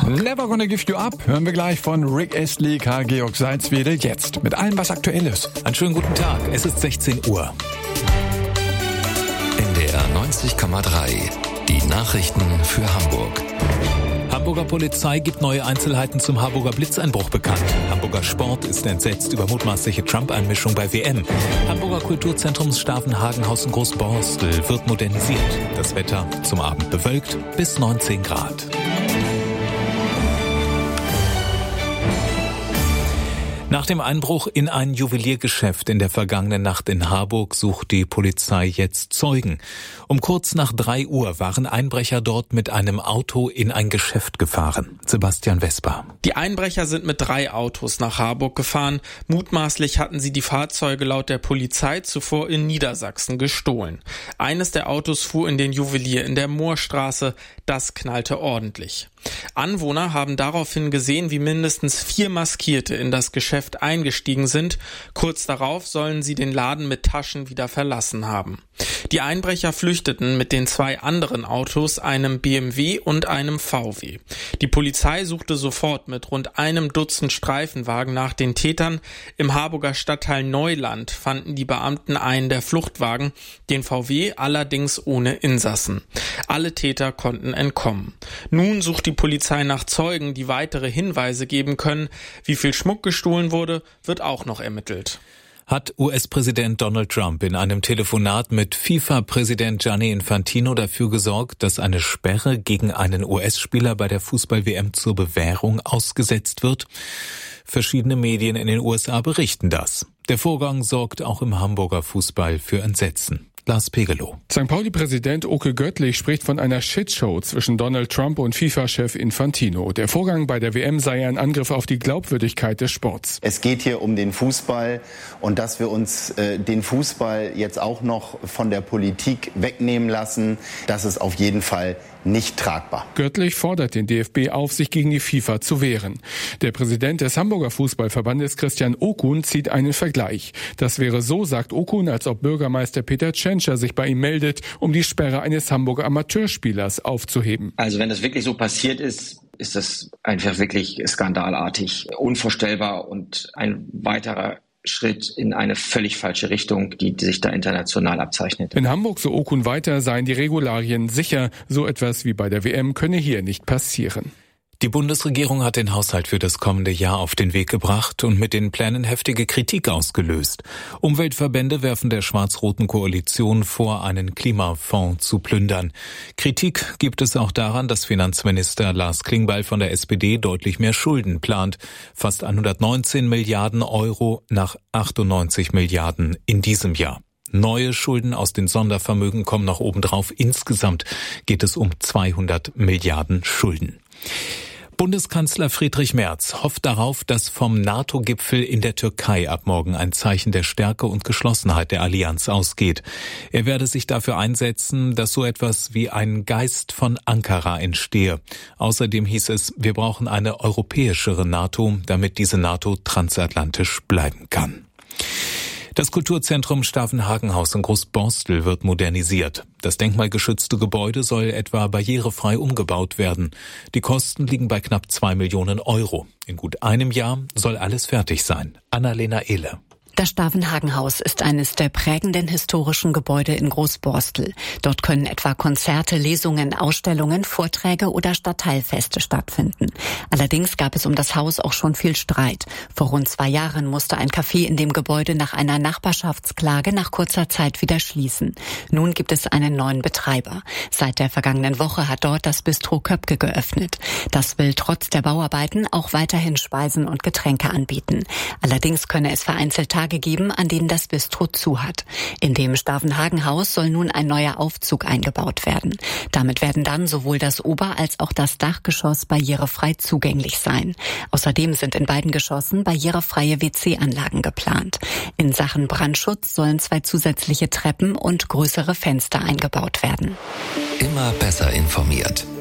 Never Gonna Give You Up hören wir gleich von Rick Astley, Karl Georg Salzwedel, jetzt mit allem, was aktuell ist. Einen schönen guten Tag, es ist 16 Uhr. NDR 90,3, die Nachrichten für Hamburg. Hamburger Polizei gibt neue Einzelheiten zum Harburger Blitzeinbruch bekannt. Hamburger Sport ist entsetzt über mutmaßliche Trump-Einmischung bei WM. Hamburger Kulturzentrum Stavenhagenhaus in Großborstel wird modernisiert. Das Wetter zum Abend bewölkt bis 19 Grad. Nach dem Einbruch in ein Juweliergeschäft in der vergangenen Nacht in Harburg sucht die Polizei jetzt Zeugen. Um kurz nach 3 Uhr waren Einbrecher dort mit einem Auto in ein Geschäft gefahren. Sebastian Vesper. Die Einbrecher sind mit 3 Autos nach Harburg gefahren. Mutmaßlich hatten sie die Fahrzeuge laut der Polizei zuvor in Niedersachsen gestohlen. Eines der Autos fuhr in den Juwelier in der Moorstraße. Das knallte ordentlich. Anwohner haben daraufhin gesehen, wie mindestens 4 Maskierte in das Geschäft eingestiegen sind. Kurz darauf sollen sie den Laden mit Taschen wieder verlassen haben. Die Einbrecher flüchteten mit den 2 anderen Autos, einem BMW und einem VW. Die Polizei suchte sofort mit rund einem Dutzend Streifenwagen nach den Tätern. Im Harburger Stadtteil Neuland fanden die Beamten einen der Fluchtwagen, den VW allerdings ohne Insassen. Alle Täter konnten entkommen. Nun sucht die Polizei nach Zeugen, die weitere Hinweise geben können. Wie viel Schmuck gestohlen wurde, wird auch noch ermittelt. Hat US-Präsident Donald Trump in einem Telefonat mit FIFA-Präsident Gianni Infantino dafür gesorgt, dass eine Sperre gegen einen US-Spieler bei der Fußball-WM zur Bewährung ausgesetzt wird? Verschiedene Medien in den USA berichten das. Der Vorgang sorgt auch im Hamburger Fußball für Entsetzen. Lars Pegelow. St. Pauli-Präsident Oke Göttlich spricht von einer Shitshow zwischen Donald Trump und FIFA-Chef Infantino. Der Vorgang bei der WM sei ein Angriff auf die Glaubwürdigkeit des Sports. Es geht hier um den Fußball und dass wir uns den Fußball jetzt auch noch von der Politik wegnehmen lassen, das ist auf jeden Fall nicht tragbar. Göttlich fordert den DFB auf, sich gegen die FIFA zu wehren. Der Präsident des Hamburger Fußballverbandes Christian Okun zieht einen Vergleich. Das wäre so, sagt Okun, als ob Bürgermeister Peter Tschentscher sich bei ihm meldet, um die Sperre eines Hamburger Amateurspielers aufzuheben. Also wenn das wirklich so passiert ist, ist das einfach wirklich skandalartig, unvorstellbar und ein weiterer Schritt in eine völlig falsche Richtung, die sich da international abzeichnet. In Hamburg, so Okun weiter, seien die Regularien sicher. So etwas wie bei der WM könne hier nicht passieren. Die Bundesregierung hat den Haushalt für das kommende Jahr auf den Weg gebracht und mit den Plänen heftige Kritik ausgelöst. Umweltverbände werfen der schwarz-roten Koalition vor, einen Klimafonds zu plündern. Kritik gibt es auch daran, dass Finanzminister Lars Klingbeil von der SPD deutlich mehr Schulden plant. Fast 119 Milliarden Euro nach 98 Milliarden in diesem Jahr. Neue Schulden aus den Sondervermögen kommen noch obendrauf. Insgesamt geht es um 200 Milliarden Schulden. Bundeskanzler Friedrich Merz hofft darauf, dass vom NATO-Gipfel in der Türkei ab morgen ein Zeichen der Stärke und Geschlossenheit der Allianz ausgeht. Er werde sich dafür einsetzen, dass so etwas wie ein Geist von Ankara entstehe. Außerdem hieß es, wir brauchen eine europäischere NATO, damit diese NATO transatlantisch bleiben kann. Das Kulturzentrum Stavenhagenhaus in Großborstel wird modernisiert. Das denkmalgeschützte Gebäude soll etwa barrierefrei umgebaut werden. Die Kosten liegen bei knapp 2 Millionen Euro. In gut einem Jahr soll alles fertig sein. Annalena Ehle. Das Stavenhagenhaus ist eines der prägenden historischen Gebäude in Großborstel. Dort können etwa Konzerte, Lesungen, Ausstellungen, Vorträge oder Stadtteilfeste stattfinden. Allerdings gab es um das Haus auch schon viel Streit. Vor rund 2 Jahren musste ein Café in dem Gebäude nach einer Nachbarschaftsklage nach kurzer Zeit wieder schließen. Nun gibt es einen neuen Betreiber. Seit der vergangenen Woche hat dort das Bistro Köpke geöffnet. Das will trotz der Bauarbeiten auch weiterhin Speisen und Getränke anbieten. Allerdings könne es vereinzelt Tage geben, an denen das Bistro zu hat. In dem Stavenhagenhaus soll nun ein neuer Aufzug eingebaut werden. Damit werden dann sowohl das Ober- als auch das Dachgeschoss barrierefrei zugänglich sein. Außerdem sind in beiden Geschossen barrierefreie WC-Anlagen geplant. In Sachen Brandschutz sollen 2 zusätzliche Treppen und größere Fenster eingebaut werden. Immer besser informiert.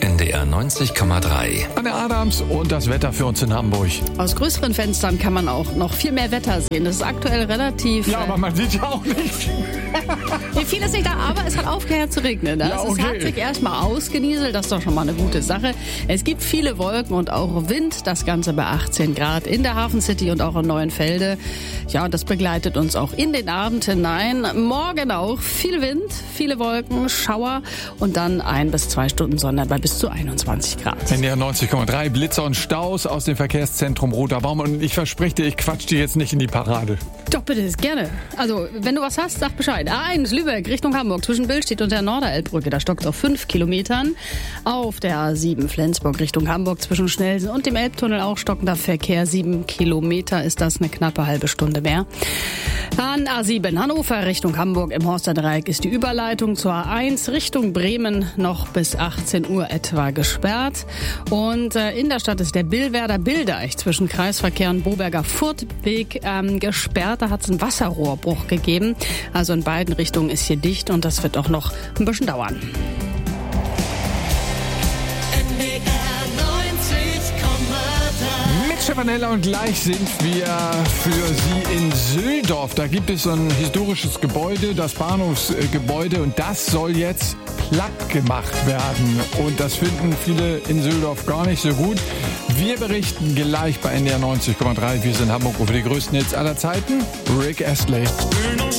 NDR 90,3. Anne Adams und das Wetter für uns in Hamburg. Aus größeren Fenstern kann man auch noch viel mehr Wetter sehen. Das ist aktuell relativ... Ja, aber man sieht ja auch nicht. Viel ist nicht da, aber es hat aufgehört zu regnen. Ja, okay. Es hat sich erstmal ausgenieselt, das ist doch schon mal eine gute Sache. Es gibt viele Wolken und auch Wind, das Ganze bei 18 Grad in der Hafen City und auch in Neuenfelde. Ja, und das begleitet uns auch in den Abend hinein. Morgen auch viel Wind, viele Wolken, Schauer und dann 1 bis 2 Stunden Sonne bei bis zu 21 Grad. NDR 90,3, Blitzer und Staus aus dem Verkehrszentrum Roter Baum. Und ich verspreche dir, ich quatsch dir jetzt nicht in die Parade. Doch, bitte, gerne. Also, wenn du was hast, sag Bescheid. A1, Lübeck, Richtung Hamburg, zwischen Billstedt und der Norderelbbrücke. Da stockt auf 5 Kilometern. Auf der A7 Flensburg, Richtung Hamburg, zwischen Schnellsen und dem Elbtunnel auch stockender Verkehr. 7 Kilometer ist das, eine knappe halbe Stunde mehr. An A7 Hannover, Richtung Hamburg, im Horsterdreieck ist die Überleitung zur A1 Richtung Bremen noch bis 18 Uhr etwa gesperrt. Und in der Stadt ist der Billwerder Bildeich zwischen Kreisverkehr und Boberger Furtweg gesperrt. Da hat es einen Wasserrohrbruch gegeben. Also in beiden Richtungen ist hier dicht und das wird auch noch ein bisschen dauern. Mit Stefanella und gleich sind wir für Sie in Sühldorf. Da gibt es so ein historisches Gebäude, das Bahnhofsgebäude, und das soll jetzt platt gemacht werden. Und das finden viele in Sühldorf gar nicht so gut. Wir berichten gleich bei NDR 90,3. Wir sind Hamburg für die größten Hits aller Zeiten. Rick Astley.